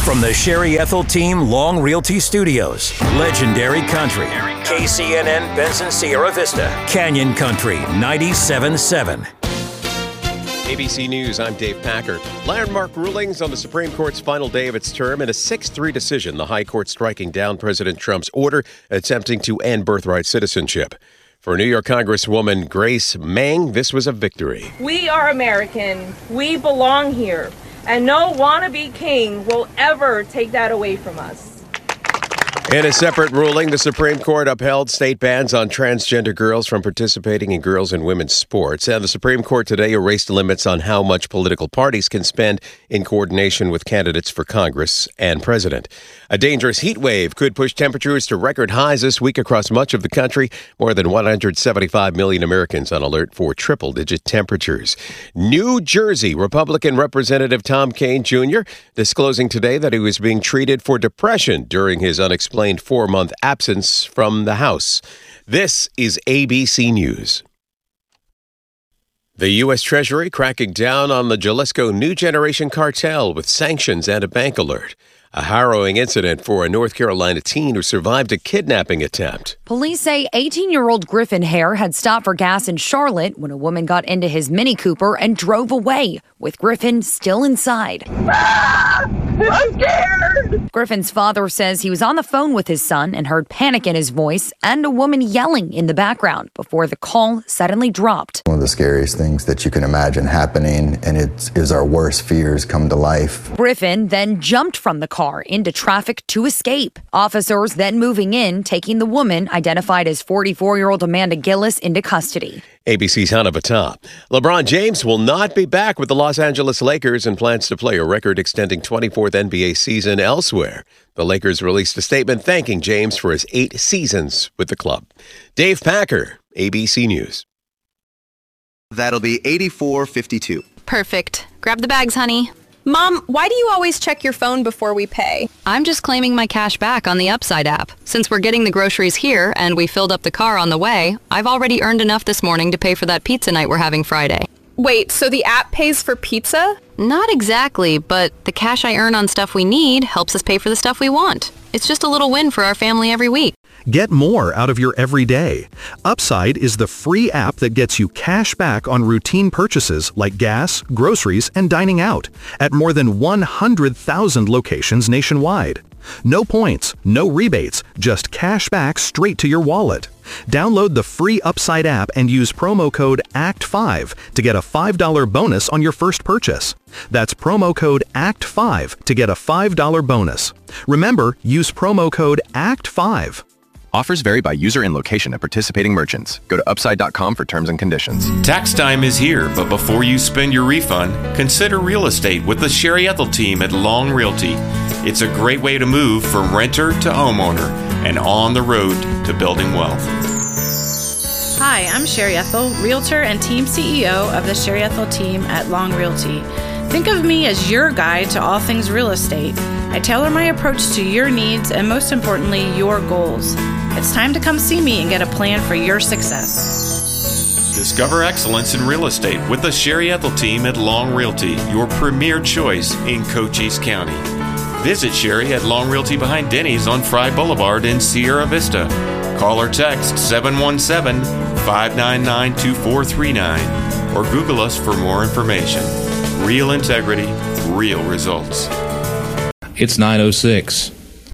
From the Sherry Ethel Team Long Realty Studios, Legendary Country, KCNN Benson Sierra Vista, Canyon Country 97.7. ABC News, I'm Dave Packer. Landmark rulings on the Supreme Court's final day of its term. In a 6-3 decision, the High Court striking down President Trump's order attempting to end birthright citizenship. For New York Congresswoman Grace Meng, this was a victory. We are American. We belong here. And no wannabe king will ever take that away from us. In a separate ruling, the Supreme Court upheld state bans on transgender girls from participating in girls' and women's sports. And the Supreme Court today erased limits on how much political parties can spend in coordination with candidates for Congress and president. A dangerous heat wave could push temperatures to record highs this week across much of the country. More than 175 million Americans on alert for triple-digit temperatures. New Jersey Republican Representative Tom Kean Jr. disclosing today that he was being treated for depression during his unexplained 4-month absence from the House. This is ABC News. The U.S. Treasury cracking down on the Jalisco New Generation cartel with sanctions and a bank alert. A harrowing incident for a North Carolina teen who survived a kidnapping attempt. Police say 18-year-old Griffin Hare had stopped for gas in Charlotte when a woman got into his Mini Cooper and drove away, with Griffin still inside. I'm scared! Griffin's father says he was on the phone with his son and heard panic in his voice and a woman yelling in the background before the call suddenly dropped. One of the scariest things that you can imagine happening, and it is our worst fears come to life. Griffin then jumped from the car into traffic to escape. Officers then moving in, taking the woman, identified as 44-year-old Amanda Gillis, into custody. ABC's Hannah Battah. LeBron James will not be back with the Los Angeles Lakers and plans to play a record-extending 24th NBA season elsewhere. The Lakers released a statement thanking James for his 8 seasons with the club. Dave Packer, ABC News. That'll be $84.52. Perfect. Grab the bags, honey. Mom, why do you always check your phone before we pay? I'm just claiming my cash back on the Upside app. Since we're getting the groceries here and we filled up the car on the way, I've already earned enough this morning to pay for that pizza night we're having Friday. Wait, so the app pays for pizza? Not exactly, but the cash I earn on stuff we need helps us pay for the stuff we want. It's just a little win for our family every week. Get more out of your everyday. Upside is the free app that gets you cash back on routine purchases like gas, groceries, and dining out at more than 100,000 locations nationwide. No points, no rebates, just cash back straight to your wallet. Download the free Upside app and use promo code ACT5 to get a $5 bonus on your first purchase. That's promo code ACT5 to get a $5 bonus. Remember, use promo code ACT5. Offers vary by user and location at participating merchants. Go to upside.com for terms and conditions. Tax time is here, but before you spend your refund, consider real estate with the Sherry Ethel team at Long Realty. It's a great way to move from renter to homeowner and on the road to building wealth. Hi, I'm Sherry Ethel, Realtor and Team CEO of the Sherry Ethel team at Long Realty. Think of me as your guide to all things real estate. I tailor my approach to your needs and, most importantly, your goals. It's time to come see me and get a plan for your success. Discover excellence in real estate with the Sherry Ethel team at Long Realty, your premier choice in Cochise County. Visit Sherry at Long Realty behind Denny's on Fry Boulevard in Sierra Vista. Call or text 717-599-2439 or Google us for more information. Real integrity, real results. It's 9:06.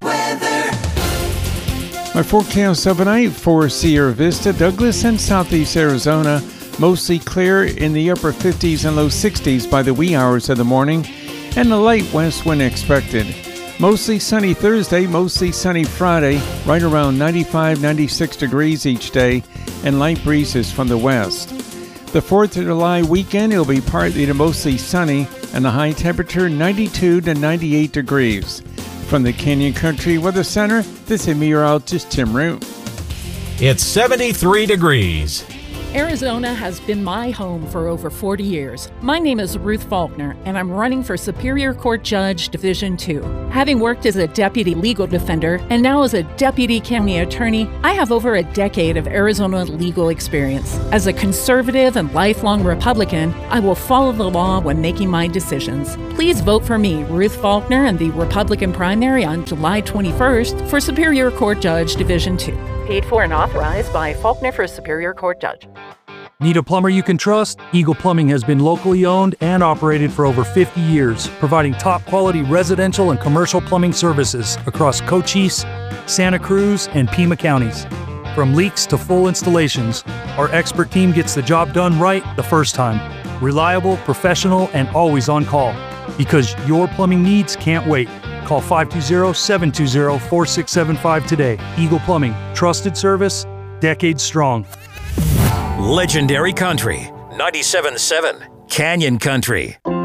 My forecast overnight for Sierra Vista, Douglas, and southeast Arizona. Mostly clear in the upper 50s and low 60s by the wee hours of the morning, and a light west wind expected. Mostly sunny Thursday, mostly sunny Friday, right around 95, 96 degrees each day, and light breezes from the west. The 4th of July weekend, it'll be partly to mostly sunny, and the high temperature 92 to 98 degrees. From the Canyon Country Weather Center, this is meteorologist Tim Root. It's 73 degrees. Arizona has been my home for over 40 years. My name is Ruth Faulkner, and I'm running for Superior Court Judge Division 2. Having worked as a deputy legal defender and now as a deputy county attorney, I have over a decade of Arizona legal experience. As a conservative and lifelong Republican, I will follow the law when making my decisions. Please vote for me, Ruth Faulkner, in the Republican primary on July 21st for Superior Court Judge Division 2. Paid for and authorized by Faulkner for Superior Court Judge. Need a plumber you can trust? Eagle Plumbing has been locally owned and operated for over 50 years, providing top-quality residential and commercial plumbing services across Cochise, Santa Cruz, and Pima counties. From leaks to full installations, our expert team gets the job done right the first time. Reliable, professional, and always on call. Because your plumbing needs can't wait. Call 520-720-4675 today. Eagle Plumbing. Trusted service, decades strong. Legendary Country, 97.7 Canyon Country.